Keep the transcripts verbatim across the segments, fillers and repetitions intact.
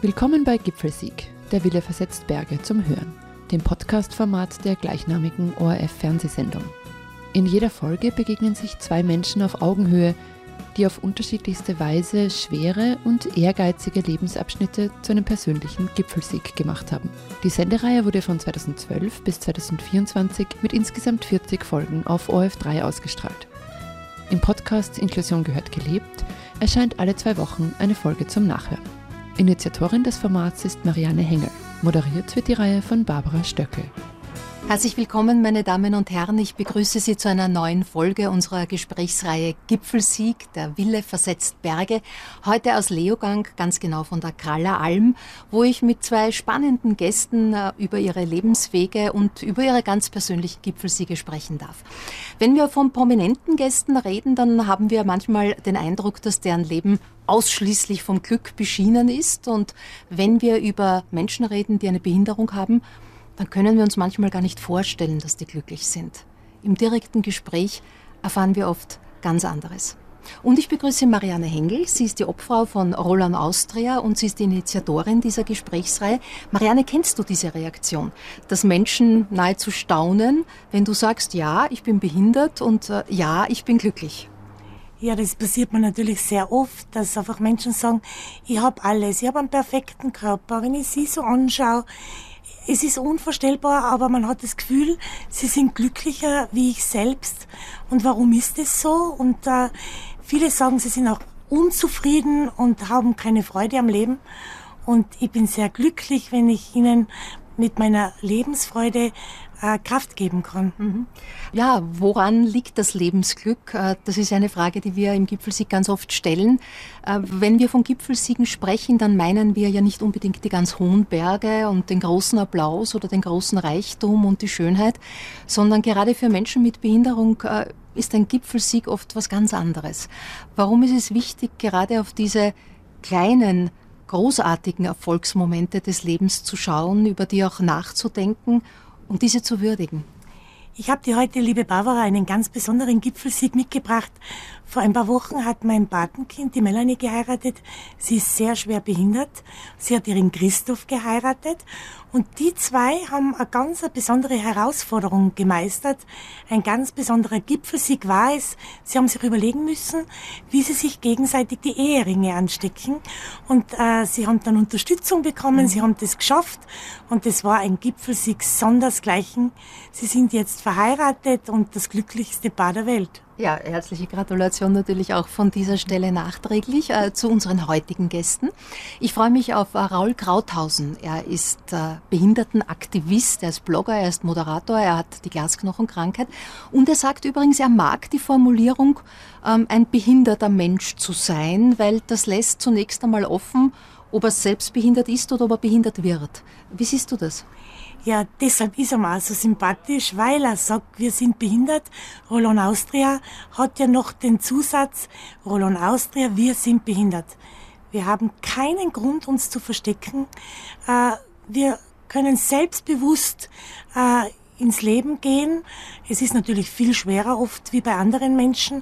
Willkommen bei Gipfelsieg, der Wille versetzt Berge zum Hören, dem Podcast-Format der gleichnamigen O R F-Fernsehsendung. In jeder Folge begegnen sich zwei Menschen auf Augenhöhe, die auf unterschiedlichste Weise schwere und ehrgeizige Lebensabschnitte zu einem persönlichen Gipfelsieg gemacht haben. Die Sendereihe wurde von zweitausendzwölf bis zweitausendvierundzwanzig mit insgesamt vierzig Folgen auf O R F drei ausgestrahlt. Im Podcast Inklusion gehört gelebt erscheint alle zwei Wochen eine Folge zum Nachhören. Initiatorin des Formats ist Marianne Hengel. Moderiert wird die Reihe von Barbara Stöckel. Herzlich willkommen, meine Damen und Herren. Ich begrüße Sie zu einer neuen Folge unserer Gesprächsreihe Gipfelsieg, der Wille versetzt Berge. Heute aus Leogang, ganz genau von der Kraller Alm, wo ich mit zwei spannenden Gästen über ihre Lebenswege und über ihre ganz persönlichen Gipfelsiege sprechen darf. Wenn wir von prominenten Gästen reden, dann haben wir manchmal den Eindruck, dass deren Leben ausschließlich vom Glück beschienen ist. Und wenn wir über Menschen reden, die eine Behinderung haben, dann können wir uns manchmal gar nicht vorstellen, dass die glücklich sind. Im direkten Gespräch erfahren wir oft ganz anderes. Und ich begrüße Marianne Hengel. Sie ist die Obfrau von Rollon Austria und sie ist die Initiatorin dieser Gesprächsreihe. Marianne, kennst du diese Reaktion, dass Menschen nahezu staunen, wenn du sagst, ja, ich bin behindert und äh, ja, ich bin glücklich? Ja, das passiert mir natürlich sehr oft, dass einfach Menschen sagen, ich habe alles, ich habe einen perfekten Körper. Wenn ich sie so anschaue, es ist unvorstellbar, aber man hat das Gefühl, sie sind glücklicher wie ich selbst. Und warum ist das so? Und äh, viele sagen, sie sind auch unzufrieden und haben keine Freude am Leben. Und ich bin sehr glücklich, wenn ich ihnen mit meiner Lebensfreude äh, Kraft geben kann. Mhm. Ja, woran liegt das Lebensglück? Äh, das ist eine Frage, die wir im Gipfelsieg ganz oft stellen. Äh, wenn wir von Gipfelsiegen sprechen, dann meinen wir ja nicht unbedingt die ganz hohen Berge und den großen Applaus oder den großen Reichtum und die Schönheit, sondern gerade für Menschen mit Behinderung äh, ist ein Gipfelsieg oft was ganz anderes. Warum ist es wichtig, gerade auf diese kleinen, großartigen Erfolgsmomente des Lebens zu schauen, über die auch nachzudenken und diese zu würdigen? Ich habe dir heute, liebe Barbara, einen ganz besonderen Gipfelsieg mitgebracht. Vor ein paar Wochen hat mein Patenkind, die Melanie, geheiratet. Sie ist sehr schwer behindert. Sie hat ihren Christoph geheiratet. Und die zwei haben eine ganz besondere Herausforderung gemeistert. Ein ganz besonderer Gipfelsieg war es. Sie haben sich überlegen müssen, wie sie sich gegenseitig die Eheringe anstecken. Und äh, sie haben dann Unterstützung bekommen. Mhm. Sie haben das geschafft. Und das war ein Gipfelsieg sondersgleichen. Sie sind jetzt verheiratet und das glücklichste Paar der Welt. Ja, herzliche Gratulation natürlich auch von dieser Stelle nachträglich äh, zu unseren heutigen Gästen. Ich freue mich auf äh, Raul Krauthausen. Er ist äh, Behindertenaktivist, er ist Blogger, er ist Moderator, er hat die Glasknochenkrankheit und er sagt übrigens, er mag die Formulierung, ähm, ein behinderter Mensch zu sein, weil das lässt zunächst einmal offen, ob er selbst behindert ist oder ob er behindert wird. Wie siehst du das? Ja, deshalb ist er mir auch so sympathisch, weil er sagt, wir sind behindert. Rollon Austria hat ja noch den Zusatz, Rollon Austria, wir sind behindert. Wir haben keinen Grund, uns zu verstecken. Äh, wir können selbstbewusst äh, ins Leben gehen. Es ist natürlich viel schwerer oft wie bei anderen Menschen,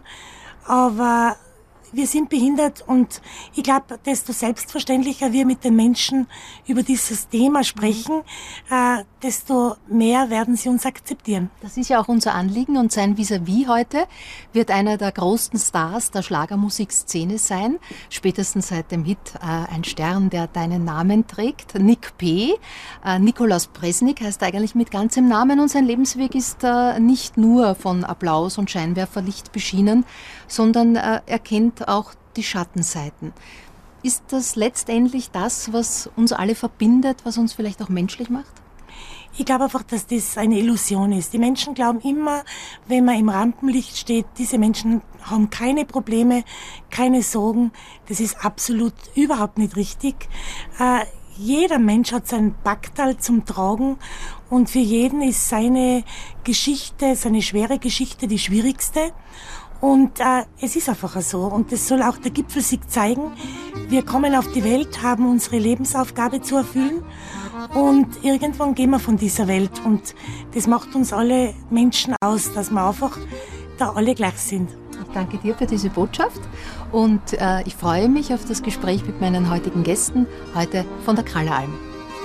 aber wir sind behindert und ich glaube, desto selbstverständlicher wir mit den Menschen über dieses Thema sprechen, äh, desto mehr werden sie uns akzeptieren. Das ist ja auch unser Anliegen und sein Vis-à-vis heute wird einer der großen Stars der Schlagermusikszene sein, spätestens seit dem Hit äh, Ein Stern, der deinen Namen trägt, Nick P. Äh, Nikolaus Bresnik heißt eigentlich mit ganzem Namen und sein Lebensweg ist äh, nicht nur von Applaus und Scheinwerferlicht beschienen, sondern äh, er kennt auch die Schattenseiten. Ist das letztendlich das, was uns alle verbindet, was uns vielleicht auch menschlich macht? Ich glaube einfach, dass das eine Illusion ist. Die Menschen glauben immer, wenn man im Rampenlicht steht, diese Menschen haben keine Probleme, keine Sorgen. Das ist absolut überhaupt nicht richtig. Äh, jeder Mensch hat sein Backtal zum Tragen und für jeden ist seine Geschichte, seine schwere Geschichte die schwierigste. Und äh, es ist einfach so. Und das soll auch der Gipfelsieg zeigen. Wir kommen auf die Welt, haben unsere Lebensaufgabe zu erfüllen. Und irgendwann gehen wir von dieser Welt. Und das macht uns alle Menschen aus, dass wir einfach da alle gleich sind. Danke dir für diese Botschaft und äh, ich freue mich auf das Gespräch mit meinen heutigen Gästen, heute von der Kralleralm.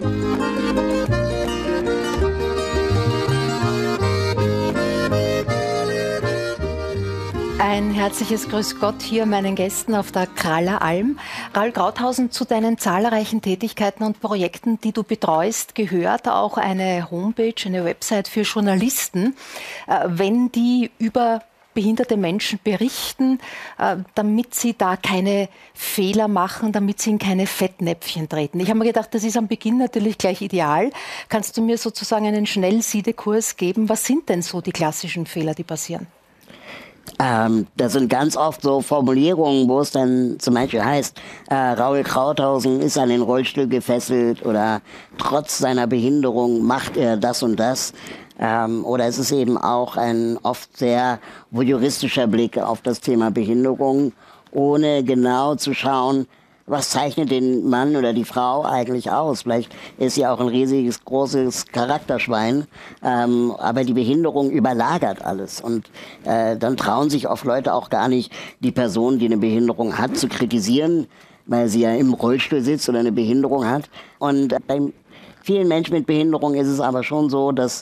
Ein herzliches Grüß Gott hier meinen Gästen auf der Kralleralm. Raoul Krauthausen, zu deinen zahlreichen Tätigkeiten und Projekten, die du betreust, gehört auch eine Homepage, eine Website für Journalisten. Wenn die über behinderte Menschen berichten, damit sie da keine Fehler machen, damit sie in keine Fettnäpfchen treten. Ich habe mir gedacht, das ist am Beginn natürlich gleich ideal. Kannst du mir sozusagen einen Schnellsiedekurs geben? Was sind denn so die klassischen Fehler, die passieren? Ähm, das sind ganz oft so Formulierungen, wo es dann zum Beispiel heißt, äh, Raoul Krauthausen ist an den Rollstuhl gefesselt oder trotz seiner Behinderung macht er das und das. Ähm, oder es ist eben auch ein oft sehr voyeuristischer Blick auf das Thema Behinderung, ohne genau zu schauen, was zeichnet den Mann oder die Frau eigentlich aus? Vielleicht ist sie auch ein riesiges, großes Charakterschwein, ähm, aber die Behinderung überlagert alles. Und äh, dann trauen sich oft Leute auch gar nicht, die Person, die eine Behinderung hat, zu kritisieren, weil sie ja im Rollstuhl sitzt oder eine Behinderung hat. Und äh, bei vielen Menschen mit Behinderung ist es aber schon so, dass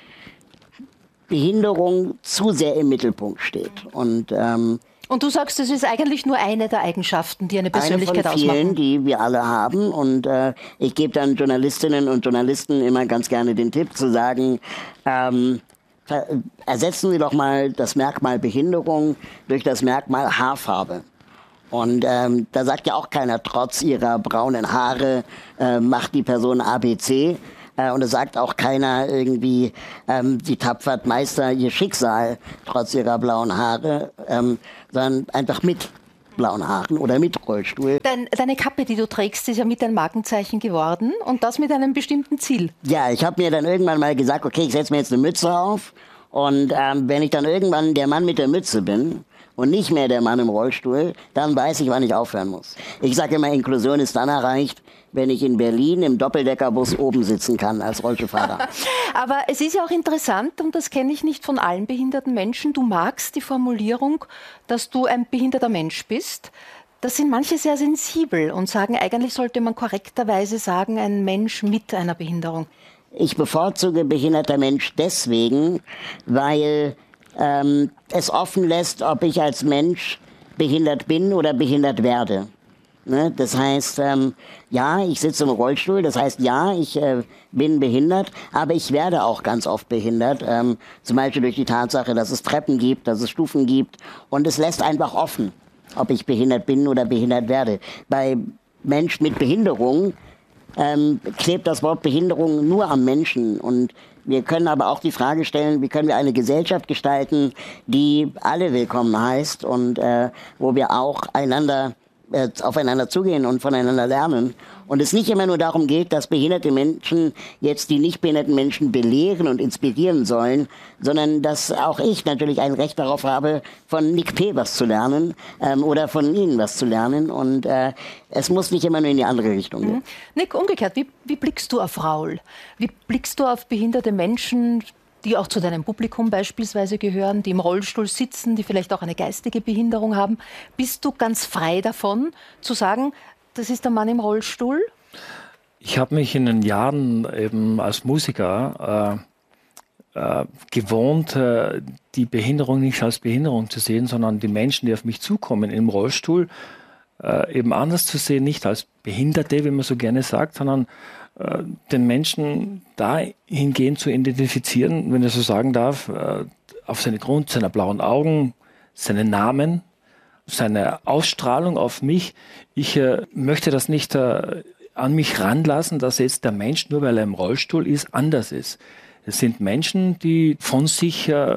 Behinderung zu sehr im Mittelpunkt steht. Und ähm, Und du sagst, das ist eigentlich nur eine der Eigenschaften, die eine Persönlichkeit ausmachen. Eine von vielen, ausmachen. die wir alle haben. Und äh, ich gebe dann Journalistinnen und Journalisten immer ganz gerne den Tipp zu sagen, ähm, ersetzen Sie doch mal das Merkmal Behinderung durch das Merkmal Haarfarbe. Und ähm, da sagt ja auch keiner, trotz ihrer braunen Haare äh, macht die Person A B C. Äh, und es sagt auch keiner irgendwie, ähm, sie tapfert Meister ihr Schicksal, trotz ihrer blauen Haare, ähm, sondern einfach mit blauen Haaren oder mit Rollstuhl. Dein, deine Kappe, die du trägst, ist ja mit ein Markenzeichen geworden und das mit einem bestimmten Ziel. Ja, ich habe mir dann irgendwann mal gesagt, okay, ich setze mir jetzt eine Mütze auf und ähm, wenn ich dann irgendwann der Mann mit der Mütze bin und nicht mehr der Mann im Rollstuhl, dann weiß ich, wann ich aufhören muss. Ich sage immer, Inklusion ist dann erreicht, wenn ich in Berlin im Doppeldeckerbus oben sitzen kann als Rollstuhlfahrer. Aber es ist ja auch interessant, und das kenne ich nicht von allen behinderten Menschen, du magst die Formulierung, dass du ein behinderter Mensch bist. Das sind manche sehr sensibel und sagen, eigentlich sollte man korrekterweise sagen, ein Mensch mit einer Behinderung. Ich bevorzuge behinderter Mensch deswegen, weil ähm, es offen lässt, ob ich als Mensch behindert bin oder behindert werde. Ne? Das heißt, ähm, ja, ich sitze im Rollstuhl, das heißt, ja, ich äh, bin behindert, aber ich werde auch ganz oft behindert, ähm, zum Beispiel durch die Tatsache, dass es Treppen gibt, dass es Stufen gibt und es lässt einfach offen, ob ich behindert bin oder behindert werde. Bei Mensch mit Behinderung ähm, klebt das Wort Behinderung nur am Menschen und wir können aber auch die Frage stellen, wie können wir eine Gesellschaft gestalten, die alle willkommen heißt und äh, wo wir auch einander aufeinander zugehen und voneinander lernen. Und es nicht immer nur darum geht, dass behinderte Menschen jetzt die nicht behinderten Menschen belehren und inspirieren sollen, sondern dass auch ich natürlich ein Recht darauf habe, von Nick P. was zu lernen ähm, oder von Ihnen was zu lernen. Und äh, es muss nicht immer nur in die andere Richtung gehen. Mhm. Nick, umgekehrt, wie, wie blickst du auf Raoul? Wie blickst du auf behinderte Menschen, die auch zu deinem Publikum beispielsweise gehören, die im Rollstuhl sitzen, die vielleicht auch eine geistige Behinderung haben? Bist du ganz frei davon, zu sagen, das ist der Mann im Rollstuhl? Ich habe mich in den Jahren eben als Musiker äh, äh, gewohnt, äh, die Behinderung nicht als Behinderung zu sehen, sondern die Menschen, die auf mich zukommen im Rollstuhl, äh, eben anders zu sehen, nicht als Behinderte, wie man so gerne sagt, sondern den Menschen dahingehend zu identifizieren, wenn ich so sagen darf, auf seinen Grund seiner blauen Augen, seinen Namen, seine Ausstrahlung auf mich. Ich äh, möchte das nicht äh, an mich ranlassen, dass jetzt der Mensch, nur weil er im Rollstuhl ist, anders ist. Es sind Menschen, die von sich äh,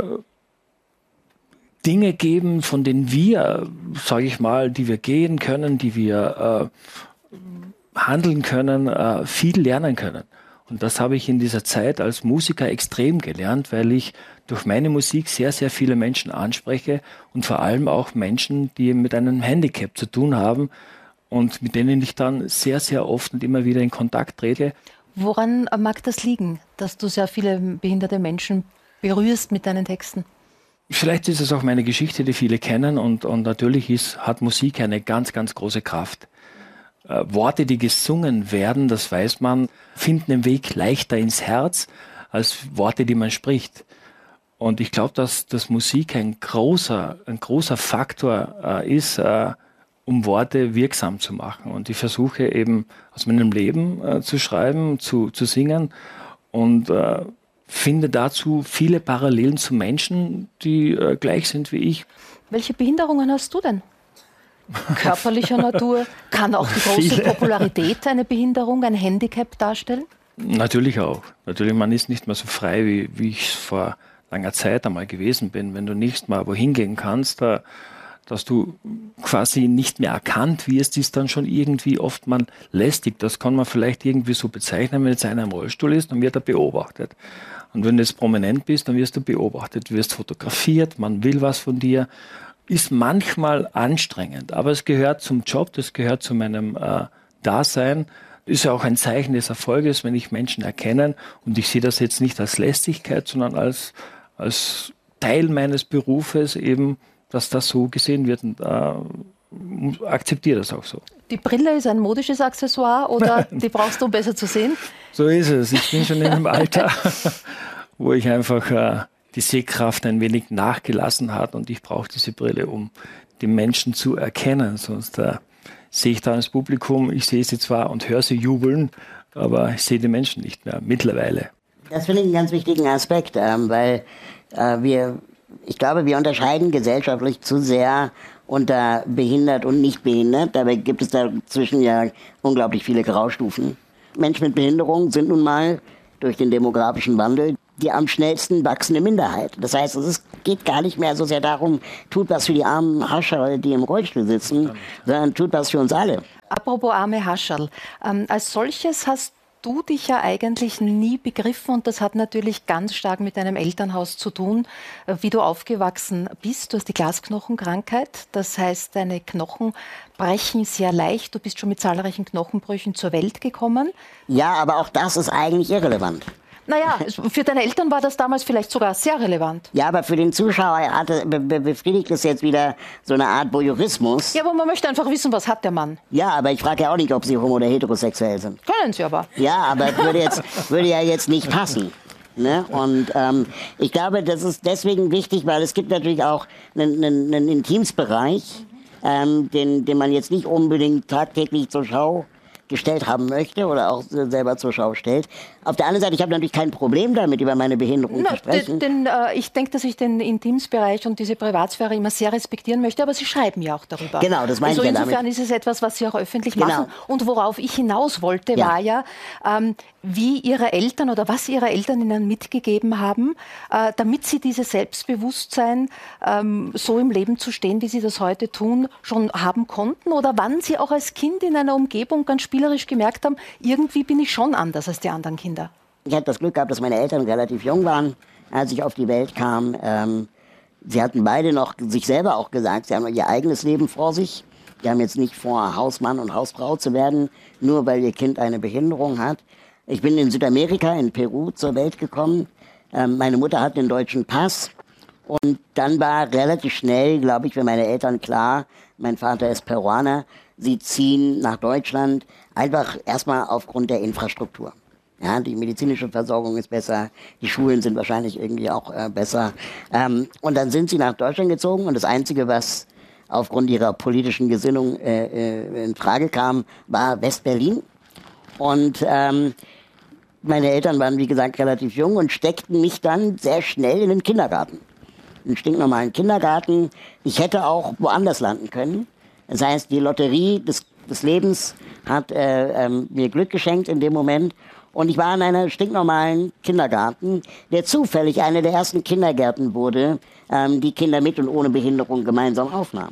Dinge geben, von denen wir, sage ich mal, die wir gehen können, die wir äh, handeln können, äh, viel lernen können. Und das habe ich in dieser Zeit als Musiker extrem gelernt, weil ich durch meine Musik sehr, sehr viele Menschen anspreche und vor allem auch Menschen, die mit einem Handicap zu tun haben und mit denen ich dann sehr, sehr oft und immer wieder in Kontakt trete. Woran mag das liegen, dass du sehr viele behinderte Menschen berührst mit deinen Texten? Vielleicht ist es auch meine Geschichte, die viele kennen und, und natürlich ist, hat Musik eine ganz, ganz große Kraft. Äh, Worte, die gesungen werden, das weiß man, finden den Weg leichter ins Herz als Worte, die man spricht. Und ich glaube, dass, dass Musik ein großer, ein großer Faktor äh, ist, äh, um Worte wirksam zu machen. Und ich versuche eben aus meinem Leben äh, zu schreiben, zu, zu singen und äh, finde dazu viele Parallelen zu Menschen, die äh, gleich sind wie ich. Welche Behinderungen hast du denn? Körperlicher Natur? Kann auch die große viele. Popularität eine Behinderung, ein Handicap darstellen? Natürlich auch. Natürlich, man ist nicht mehr so frei, wie, wie ich vor langer Zeit einmal gewesen bin. Wenn du nicht mal wohin gehen kannst, da, dass du quasi nicht mehr erkannt wirst, ist dann schon irgendwie oft mal lästig. Das kann man vielleicht irgendwie so bezeichnen, wenn jetzt einer im Rollstuhl ist, dann wird er beobachtet. Und wenn du jetzt prominent bist, dann wirst du beobachtet, wirst fotografiert, man will was von dir. Ist manchmal anstrengend, aber es gehört zum Job, das gehört zu meinem äh, Dasein. Ist ja auch ein Zeichen des Erfolges, wenn ich Menschen erkenne. Und ich sehe das jetzt nicht als Lästigkeit, sondern als, als Teil meines Berufes eben, dass das so gesehen wird und äh, akzeptiere das auch so. Die Brille ist ein modisches Accessoire oder die brauchst du, um besser zu sehen? So ist es. Ich bin schon in einem Alter, wo ich einfach äh, die Sehkraft ein wenig nachgelassen hat und ich brauche diese Brille, um die Menschen zu erkennen. Sonst äh, sehe ich da ins Publikum, ich sehe sie zwar und höre sie jubeln, aber ich sehe die Menschen nicht mehr mittlerweile. Das finde ich einen ganz wichtigen Aspekt, ähm, weil äh, wir, ich glaube, wir unterscheiden gesellschaftlich zu sehr unter behindert und nicht behindert. Dabei gibt es dazwischen ja unglaublich viele Graustufen. Menschen mit Behinderung sind nun mal durch den demografischen Wandel die am schnellsten wachsende Minderheit. Das heißt, es geht gar nicht mehr so sehr darum, tut was für die armen Hascherl, die im Rollstuhl sitzen, sondern tut was für uns alle. Apropos arme Hascherl, ähm, als solches hast du dich ja eigentlich nie begriffen und das hat natürlich ganz stark mit deinem Elternhaus zu tun, wie du aufgewachsen bist. Du hast die Glasknochenkrankheit, das heißt, deine Knochen brechen sehr leicht. Du bist schon mit zahlreichen Knochenbrüchen zur Welt gekommen. Ja, aber auch das ist eigentlich irrelevant. Naja, für deine Eltern war das damals vielleicht sogar sehr relevant. Ja, aber für den Zuschauer hatte, be, be, befriedigt es jetzt wieder so eine Art Voyeurismus. Ja, aber man möchte einfach wissen, was hat der Mann. Ja, aber ich frage ja auch nicht, ob sie homo- oder heterosexuell sind. Können sie aber. Ja, aber würde, jetzt, würde ja jetzt nicht passen. Ne? Und ähm, ich glaube, das ist deswegen wichtig, weil es gibt natürlich auch einen, einen, einen Intimsbereich, ähm, den, den man jetzt nicht unbedingt tagtäglich zur Schau gestellt haben möchte oder auch selber zur Schau stellt. Auf der anderen Seite, ich habe natürlich kein Problem damit, über meine Behinderung Na, zu sprechen. Den, äh, ich denke, dass ich den Intimsbereich und diese Privatsphäre immer sehr respektieren möchte, aber Sie schreiben ja auch darüber. Genau, das meine also ich ja insofern damit. ist es etwas, was Sie auch öffentlich Genau. machen. Und worauf ich hinaus wollte, Ja. war ja, ähm, wie Ihre Eltern oder was Ihre Eltern Ihnen mitgegeben haben, äh, damit Sie dieses Selbstbewusstsein, ähm, so im Leben zu stehen, wie Sie das heute tun, schon haben konnten oder wann Sie auch als Kind in einer Umgebung ganz spielerisch gemerkt haben, irgendwie bin ich schon anders als die anderen Kinder. Ich hatte das Glück gehabt, dass meine Eltern relativ jung waren, als ich auf die Welt kam. Ähm, sie hatten beide noch sich selber auch gesagt, sie haben ihr eigenes Leben vor sich. Die haben jetzt nicht vor, Hausmann und Hausfrau zu werden, nur weil ihr Kind eine Behinderung hat. Ich bin in Südamerika, in Peru, zur Welt gekommen. Ähm, meine Mutter hat den deutschen Pass. Und dann war relativ schnell, glaube ich, für meine Eltern klar, mein Vater ist Peruaner, sie ziehen nach Deutschland, einfach erstmal aufgrund der Infrastruktur. Ja, die medizinische Versorgung ist besser, die Schulen sind wahrscheinlich irgendwie auch äh, besser. Ähm, und dann sind sie nach Deutschland gezogen und das Einzige, was aufgrund ihrer politischen Gesinnung äh, äh, in Frage kam, war West-Berlin. Und ähm, meine Eltern waren, wie gesagt, relativ jung und steckten mich dann sehr schnell in den Kindergarten. Einen stinknormalen Kindergarten. Ich hätte auch woanders landen können. Das heißt, die Lotterie des, des Lebens hat äh, ähm, mir Glück geschenkt in dem Moment. Und ich war in einem stinknormalen Kindergarten, der zufällig einer der ersten Kindergärten wurde, ähm, die Kinder mit und ohne Behinderung gemeinsam aufnahmen.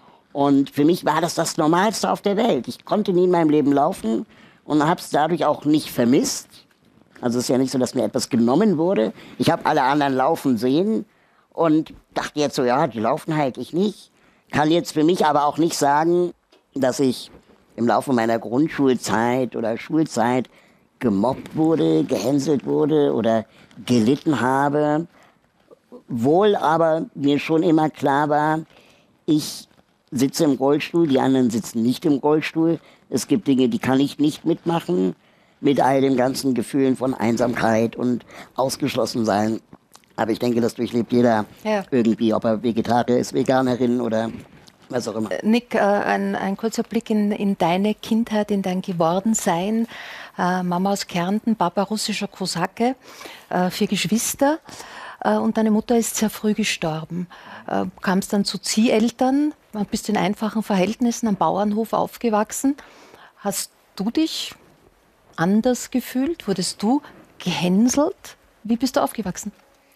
Und für mich war das das Normalste auf der Welt. Ich konnte nie in meinem Leben laufen und habe es dadurch auch nicht vermisst. Also es ist ja nicht so, dass mir etwas genommen wurde. Ich habe alle anderen laufen sehen und dachte jetzt so, ja, die laufen halt, ich nicht. Kann jetzt für mich aber auch nicht sagen, dass ich im Laufe meiner Grundschulzeit oder Schulzeit gemobbt wurde, gehänselt wurde oder gelitten habe. wohl aber mir schon immer klar war, ich sitze im Rollstuhl, die anderen sitzen nicht im Rollstuhl. Es gibt Dinge, die kann ich nicht mitmachen, mit all den ganzen Gefühlen von Einsamkeit und ausgeschlossen sein. Aber ich denke, das durchlebt jeder ja. irgendwie, ob er Vegetarier ist, Veganerin oder was auch immer. Nick, äh, ein, ein kurzer Blick in, in deine Kindheit, in dein Gewordensein. Äh, Mama aus Kärnten, Papa russischer Kosake, äh, vier Geschwister. Und deine Mutter ist sehr früh gestorben. Äh, kamst dann zu Zieheltern, bist in einfachen Verhältnissen am Bauernhof aufgewachsen. Hast du dich anders gefühlt? Wurdest du gehänselt? Wie bist du aufgewachsen?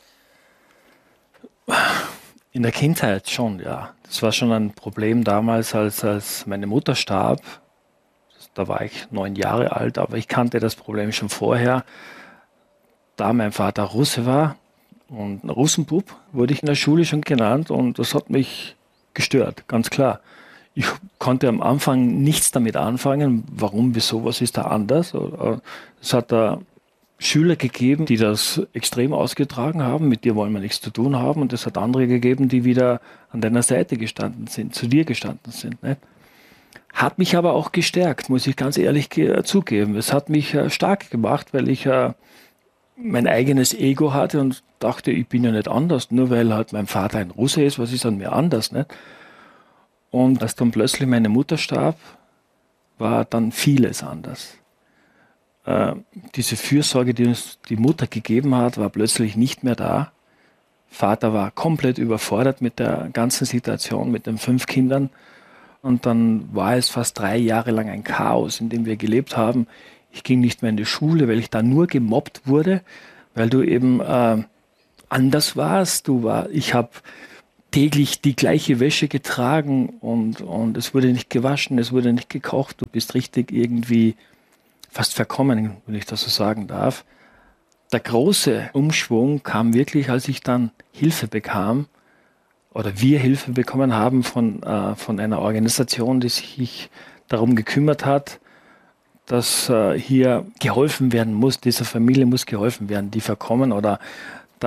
In der Kindheit schon, ja. Das war schon ein Problem damals, als, als meine Mutter starb. Da war ich neun Jahre alt, aber ich kannte das Problem schon vorher. Da mein Vater Russe war, und Russenbub wurde ich in der Schule schon genannt und das hat mich gestört, ganz klar. Ich konnte am Anfang nichts damit anfangen, warum, wieso, was ist da anders. Es hat da Schüler gegeben, die das extrem ausgetragen haben, mit dir wollen wir nichts zu tun haben, und es hat andere gegeben, die wieder an deiner Seite gestanden sind, zu dir gestanden sind. Nicht? Hat mich aber auch gestärkt, muss ich ganz ehrlich zugeben. Es hat mich stark gemacht, weil ich mein eigenes Ego hatte und dachte, ich bin ja nicht anders, nur weil halt mein Vater ein Russe ist, was ist an mir anders, nicht? Und als dann plötzlich meine Mutter starb, war dann vieles anders. Äh, diese Fürsorge, die uns die Mutter gegeben hat, war plötzlich nicht mehr da. Vater war komplett überfordert mit der ganzen Situation, mit den fünf Kindern. Und dann war es fast drei Jahre lang ein Chaos, in dem wir gelebt haben. Ich ging nicht mehr in die Schule, weil ich da nur gemobbt wurde, weil du eben äh, anders warst. Du war, ich habe täglich die gleiche Wäsche getragen und, und es wurde nicht gewaschen, es wurde nicht gekocht. Du bist richtig irgendwie fast verkommen, wenn ich das so sagen darf. Der große Umschwung kam wirklich, als ich dann Hilfe bekam oder wir Hilfe bekommen haben von, äh, von einer Organisation, die sich darum gekümmert hat, dass äh, hier geholfen werden muss, dieser Familie muss geholfen werden, die verkommen oder